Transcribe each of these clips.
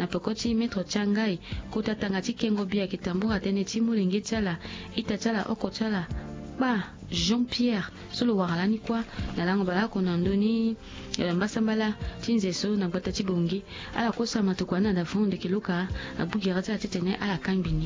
na pokoti metro changai kota tangati kengo bia kitambura tene timu lingitala itachala okochala ba Jean-Pierre solo waralani kwa na lango balako na ndoni mbasambala tinzeso na kwata chibongi ala kosa matukwana da fonde kiluka abugira ta tetene ala kambini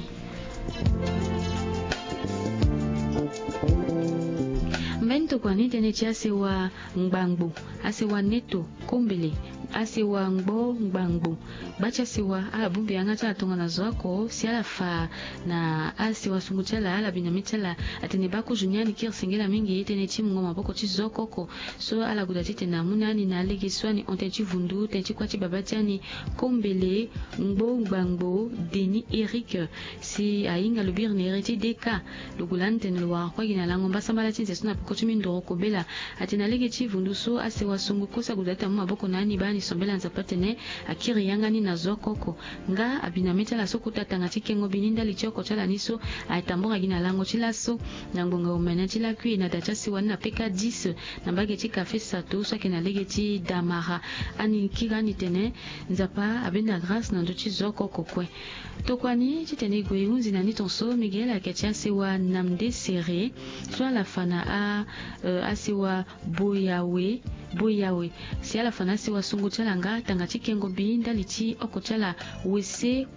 mbento kwa nite ne chase wa ngbangbu ase wa neto kombele ase wa ngbangbu bacha sewa ala bumbi anga cha tonga na zoko si ala fa na ase wa sunguchala ala binamitala atene bako junyani kir singela mingi tene timu ngoma boko chizoko ko so ala gudatite na munani na legi swani ontenchi vundu tenchi kwati babatiani kombele ngbangbu Deni Eric si ainga lubir nereti deka lugulante nwa kwa gina lango mbasambala tinze suna pokotumi ndoro kobela atena legi chivundu so ase wa sungu kosa gudata mu maboko nani bani sombela nzapatene akiri yangani na zokoko nga abinameta la soko tatanga tikengo bininda lichoko chala niso aitambora gina lango chilaso na ngonga umena chila kui na dachasi wana peka 10 na bageti cafe sato so kena legeti damara ani kigani tene nzapa abenda grâce na ndochi zokoko kwe tokwani chitene goyunzi na nitonso Miguel aketia sewa namde seré soit la fana a asewa boyawe si ala fana sewa sungu chala nga tangati kengo binda lichi okochala wese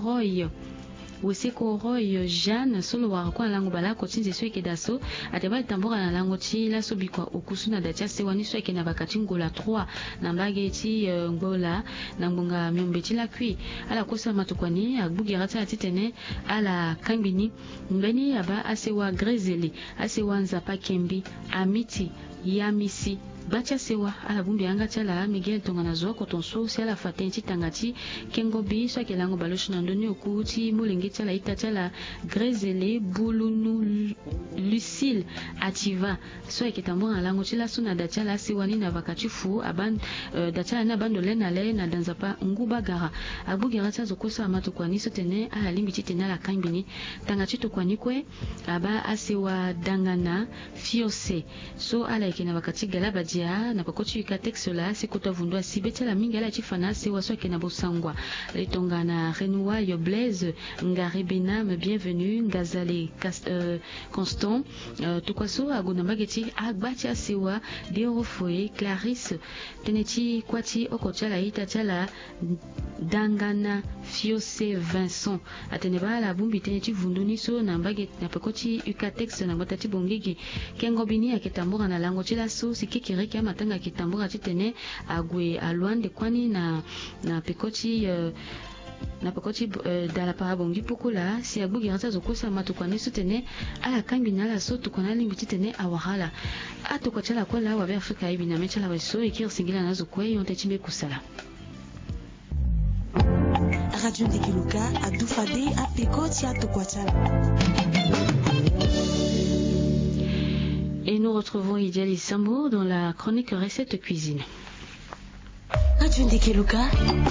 koroy Jeanne solo wa kwa lango balako tinze sweke daso ateba tambora na lango chi la sobikwa okusuna dacha sewani sweke na bakati ngola 3 na mbageti ngola na ngonga myombeti la kui ala kosa matukwani agbugira ta titene ala kambini mbeni aba asewa grezeli asewa nzapa kembi amiti yamisi bacha sewa ala bumbi anga chala Miguel tonga na zoko tonso si ala fatenti tangati kengo bi so kelango baloshi na ndoni okuti mulingi chala ita chala grezele bulunu Lucille ativa so ekitambura lango chila suna dachala siwani na vakachifu aban dachala na bando lena le na danzapa ngubagara abugira tsazo kosa amatu kwani sotene ala limbiti tena la kambini tangati to kwani kwe aba asewa dangana fiose so ala ikina vakati galaba na pakoti yukatex la sikota vundwa sibetela mingi ala chifana se waso kena bosangwa litonga na renua yo blaise ngari benam bienvenue ngazale constant tukwaso agona mageti agbati asewa derofoe Clarisse teneti kwati okochala ita chala dangana fiose Vincent ateneba la bumbi teneti vunduni so na mbageti na pakoti yukatex na ngotati bongegi kengo bini aketambura na lango chila so sikiki kia matanga kitambura titene agwe alwande kwani na pekoti dala parabongi pukula si abugi rata zokosa matukwani sutene ala kambi nala so tukona limbi titene awahala atokwachala kwa la wa Afrika ibi na mechala weso ikir singila nazo kwe yonte chimbe kusala Radio Ndikiluka adufade apekoti atokwachala. Et nous retrouvons Idiali Sambo dans la chronique recette cuisine. Radio Ndikiluka.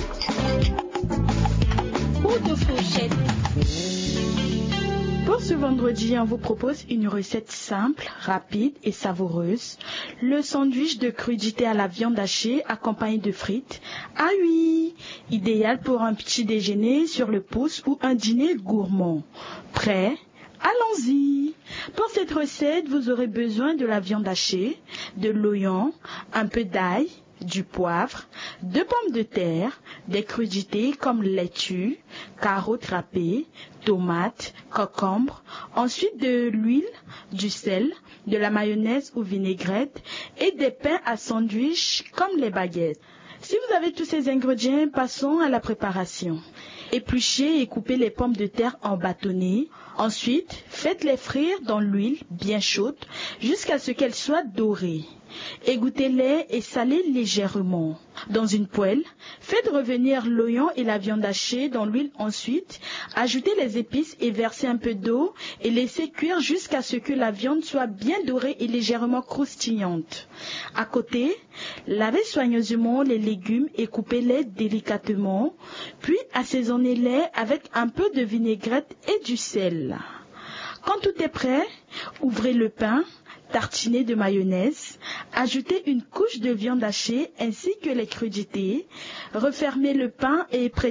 Pour ce vendredi, on vous propose une recette simple, rapide et savoureuse. Le sandwich de crudité à la viande hachée accompagné de frites. Ah oui, idéal pour un petit déjeuner sur le pouce ou un dîner gourmand. Prêt? Allons-y! Pour cette recette, vous aurez besoin de la viande hachée, de l'oignon, un peu d'ail, du poivre, 2 pommes de terre, des crudités comme laitue, carottes râpées, tomates, concombres, ensuite de l'huile, du sel, de la mayonnaise ou vinaigrette et des pains à sandwich comme les baguettes. Si vous avez tous ces ingrédients, passons à la préparation. Épluchez et coupez les pommes de terre en bâtonnets. Ensuite, faites-les frire dans l'huile bien chaude jusqu'à ce qu'elles soient dorées. Égouttez-les et salez légèrement. Dans une poêle, faites revenir l'oignon et la viande hachée dans l'huile ensuite. Ajoutez les épices et versez un peu d'eau et laissez cuire jusqu'à ce que la viande soit bien dorée et légèrement croustillante. À côté, lavez soigneusement les légumes et coupez-les délicatement. Puis assaisonnez-les avec un peu de vinaigrette et du sel. Quand tout est prêt, ouvrez le pain. Tartinez de mayonnaise, ajoutez une couche de viande hachée ainsi que les crudités, refermez le pain et pressez